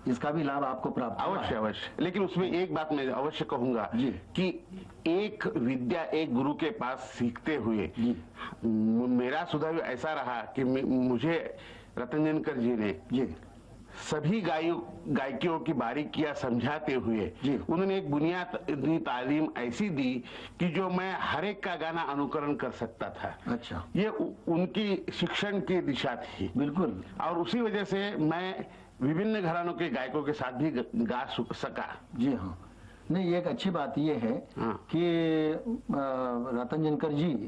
इसका भी लाभ आपको प्राप्त हुआ अवश्य है। अवश्य। लेकिन उसमें एक बात मैं अवश्य कहूंगा जी। कि एक विद्या एक गुरु के पास सीखते हुए मेरा सुधार ऐसा रहा कि मुझे रतनजनकर जी ने सभी गायकियों की बारीकियां समझाते हुए उन्होंने एक बुनियादी तालीम ऐसी दी कि जो मैं हर एक का गाना अनुकरण कर सकता था। अच्छा, ये उनकी शिक्षण की दिशा थी। बिल्कुल। और उसी वजह से मैं विभिन्न घरानों के गायकों के साथ भी गा सका। जी हाँ, नहीं, एक अच्छी बात ये है कि रतनजनकर जी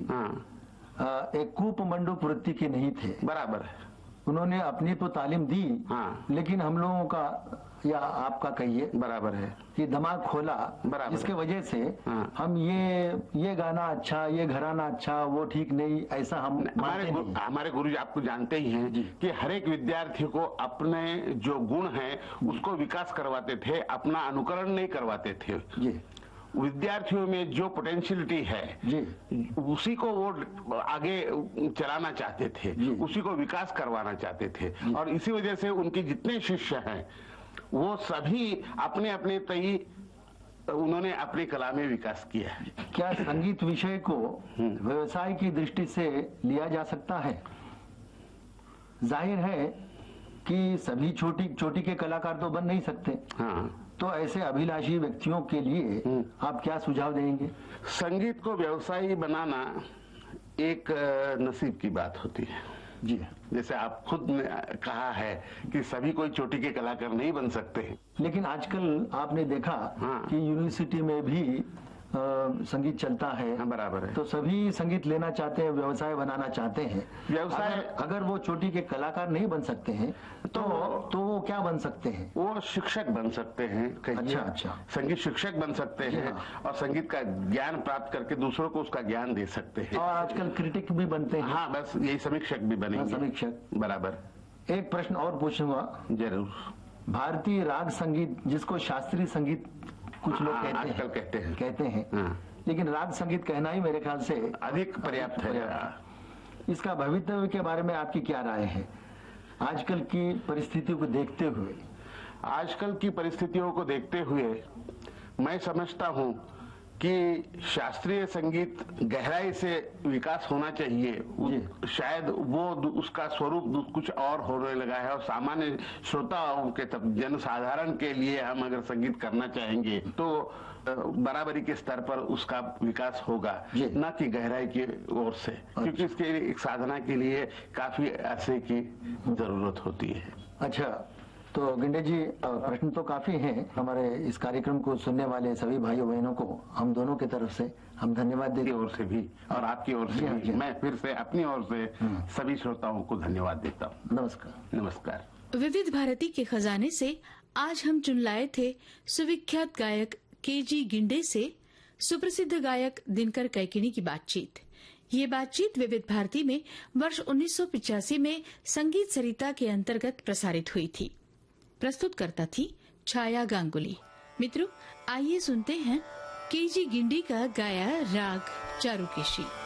एक कूप मंडूक वृत्ति के नहीं थे। बराबर है। उन्होंने अपनी तो तालीम दी, लेकिन हम लोगों का या आपका कहिए बराबर है कि दिमाग खोला, जिसके वजह से हम ये गाना अच्छा, ये घराना अच्छा, वो ठीक नहीं, ऐसा हम हमारे गुरु जी आपको जानते ही हैं कि हर एक विद्यार्थी को अपने जो गुण हैं उसको विकास करवाते थे, अपना अनुकरण नहीं करवाते थे। विद्यार्थियों में जो पोटेंशियलिटी है उसी को वो आगे चलाना चाहते थे, उसी को विकास करवाना चाहते थे। और इसी वजह से उनके जितने शिष्य हैं वो सभी अपने अपने तय उन्होंने अपनी कला में विकास किया है। क्या संगीत विषय को व्यवसाय की दृष्टि से लिया जा सकता है? जाहिर है कि सभी चोटी के कलाकार तो बन नहीं सकते। तो ऐसे अभिलाषी व्यक्तियों के लिए आप क्या सुझाव देंगे? संगीत को व्यवसाय बनाना एक नसीब की बात होती है। जी, जैसे आप खुद ने कहा है कि सभी कोई चोटी के कलाकार नहीं बन सकते। लेकिन आजकल आपने देखा कि यूनिवर्सिटी में भी संगीत चलता है। बराबर है। तो सभी संगीत लेना चाहते हैं, व्यवसाय बनाना चाहते हैं। व्यवसाय अगर वो चोटी के कलाकार नहीं बन सकते हैं तो वो क्या बन सकते हैं? वो शिक्षक बन सकते हैं। अच्छा, संगीत शिक्षक बन सकते हैं और संगीत का ज्ञान प्राप्त करके दूसरों को उसका ज्ञान दे सकते हैं। और आजकल क्रिटिक भी बनते हैं। हाँ, बस यही समीक्षक भी बनेंगे। समीक्षक, बराबर। एक प्रश्न और पूछूंगा। जरूर। भारतीय राग संगीत, जिसको शास्त्रीय संगीत कुछ लोग कहते हैं, लेकिन राग संगीत कहना ही मेरे ख्याल से अधिक पर्याप्त है। इसका भविष्य के बारे में आपकी क्या राय है आजकल की परिस्थितियों को देखते हुए? आजकल की परिस्थितियों को देखते हुए मैं समझता हूं कि शास्त्रीय संगीत गहराई से विकास होना चाहिए। शायद वो उसका स्वरूप कुछ और होने लगा है और सामान्य श्रोताओं के तक जनसाधारण के लिए हम अगर संगीत करना चाहेंगे तो बराबरी के स्तर पर उसका विकास होगा, न कि गहराई की ओर से। क्योंकि इसके एक साधना के लिए काफी अरसे की जरूरत होती है। अच्छा, तो गिंडे जी, प्रश्न तो काफी हैं। हमारे इस कार्यक्रम को सुनने वाले सभी भाइयों बहनों को हम दोनों की तरफ से हम धन्यवाद देते हैं। ओर से भी और आपकी ओर से भी मैं फिर से अपनी ओर से सभी श्रोताओं को धन्यवाद देता हूँ। नमस्कार। नमस्कार। विविध भारती के खजाने से आज हम चुन लाए थे सुविख्यात गायक केजी गिंडे से सुप्रसिद्ध गायक दिनकर कैकिनी की बातचीत। ये बातचीत विविध भारती में वर्ष 1985 में संगीत सरिता के अंतर्गत प्रसारित हुई थी। प्रस्तुत करता थी छाया गांगुली। मित्रों, आइए सुनते हैं केजी गिंडी का गाया राग चारुकेशी।